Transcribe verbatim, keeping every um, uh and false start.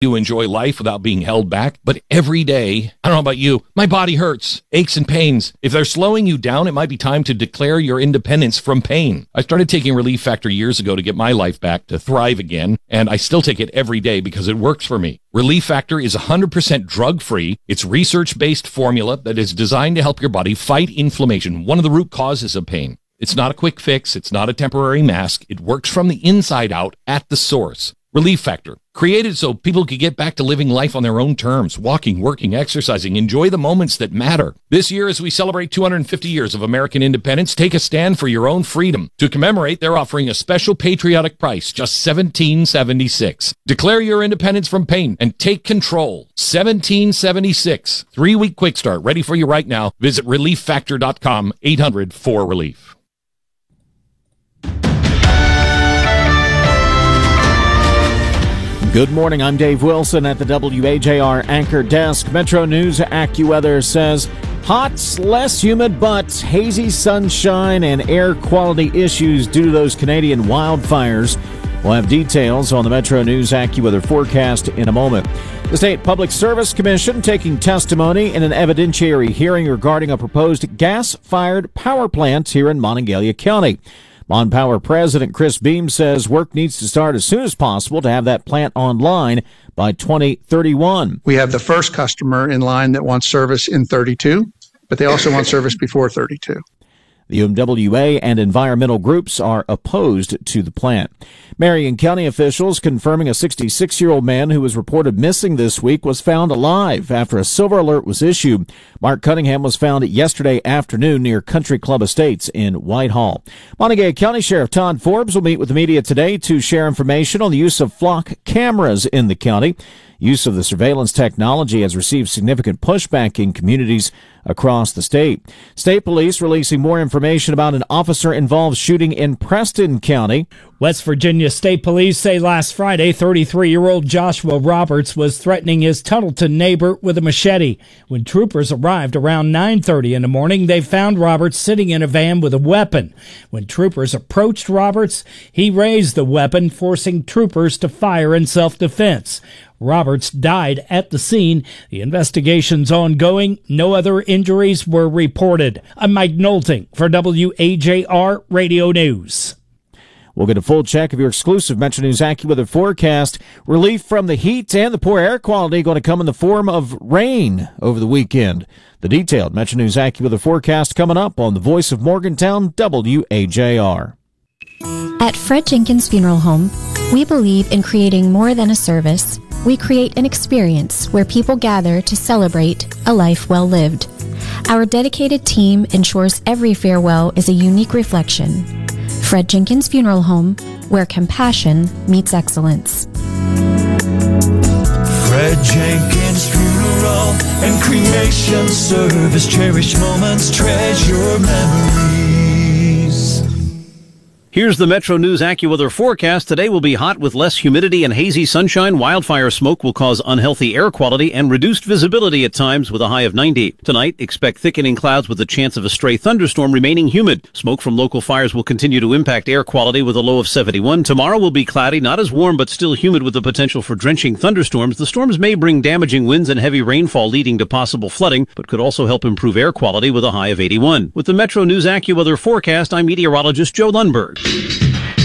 to enjoy life without being held back. But every day, I don't know about you, my body hurts, aches and pains. If they're slowing you down, it might be time to declare your independence from pain. I started taking Relief Factor years ago to get my life back, to thrive again, and I still take it every day because it works for me. Relief Factor is one hundred percent drug-free. It's research-based formula that is designed to help your body fight inflammation, one of the root causes of pain. It's not a quick fix. It's not a temporary mask. It works from the inside out at the source. Relief Factor, created so people could get back to living life on their own terms, walking, working, exercising, enjoy the moments that matter. This year, as we celebrate two hundred fifty years of American independence, take a stand for your own freedom. To commemorate, they're offering a special patriotic price, just seventeen dollars and seventy-six cents. Declare your independence from pain and take control. seventeen dollars and seventy-six cents. Three-week quick start, ready for you right now. Visit relief factor dot com, eight hundred four relief. Good morning, I'm Dave Wilson at the W A J R Anchor Desk. Metro News AccuWeather says hot, less humid, but hazy sunshine and air quality issues due to those Canadian wildfires. We'll have details on the Metro News AccuWeather forecast in a moment. The State Public Service Commission taking testimony in an evidentiary hearing regarding a proposed gas-fired power plant here in Monongalia County. Mon Power President Chris Beam says work needs to start as soon as possible to have that plant online by twenty thirty-one. We have the first customer in line that wants service in thirty-two, but they also want service before thirty-two. The U M W A and environmental groups are opposed to the plant. Marion County officials confirming a sixty-six-year-old man who was reported missing this week was found alive after a silver alert was issued. Mark Cunningham was found yesterday afternoon near Country Club Estates in Whitehall. Montague County Sheriff Todd Forbes will meet with the media today to share information on the use of flock cameras in the county. Use of the surveillance technology has received significant pushback in communities across the state. State police releasing more information about an officer-involved shooting in Preston County. West Virginia State Police say last Friday, thirty-three-year-old Joshua Roberts was threatening his Tuttleton neighbor with a machete. When troopers arrived around nine thirty in the morning, they found Roberts sitting in a van with a weapon. When troopers approached Roberts, he raised the weapon, forcing troopers to fire in self-defense. Roberts died at the scene. The investigation's ongoing. No other injuries were reported. I'm Mike Nolting for W A J R Radio News. We'll get a full check of your exclusive Metro News AccuWeather forecast. Relief from the heat and the poor air quality going to come in the form of rain over the weekend. The detailed Metro News AccuWeather forecast coming up on the Voice of Morgantown, W A J R. At Fred Jenkins Funeral Home, we believe in creating more than a service. We create an experience where people gather to celebrate a life well lived. Our dedicated team ensures every farewell is a unique reflection. Fred Jenkins Funeral Home, where compassion meets excellence. Fred Jenkins Funeral and Cremation Service. Cherish moments, treasure memories. Here's the Metro News AccuWeather forecast. Today will be hot with less humidity and hazy sunshine. Wildfire smoke will cause unhealthy air quality and reduced visibility at times with a high of ninety. Tonight, expect thickening clouds with a chance of a stray thunderstorm remaining humid. Smoke from local fires will continue to impact air quality with a low of seventy-one. Tomorrow will be cloudy, not as warm but still humid with the potential for drenching thunderstorms. The storms may bring damaging winds and heavy rainfall leading to possible flooding, but could also help improve air quality with a high of eighty-one. With the Metro News AccuWeather forecast, I'm meteorologist Joe Lundberg.